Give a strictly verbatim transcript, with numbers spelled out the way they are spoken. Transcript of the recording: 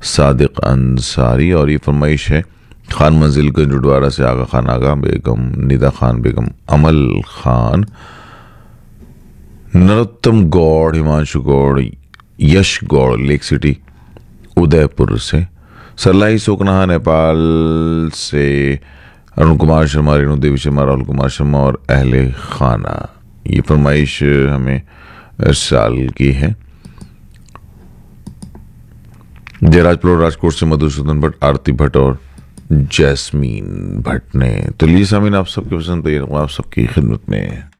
सादिक अंसारी। और ये फरमाइश है खान मंजिल गंजुडवारा से आगा खान आगा बेगम, निदा खान बेगम, अमल खान, नरोत्तम गौड़, हिमांशु गौड़, यश गौड़ लेक सिटी उदयपुर से, सरलाई सोकनाहा नेपाल से अरुण कुमार शर्मा, रेणु देवी शर्मा, राहुल कुमार शर्मा और अहले खाना। ये फरमाइश हमें साल की है। जयराज प्लोर राजकोट से मधुसूदन भट्ट, आरती भट्ट और जैस्मीन भट्ट ने। तो ली सामीन आप सबके पसंद पे आप सबकी खिदमत में।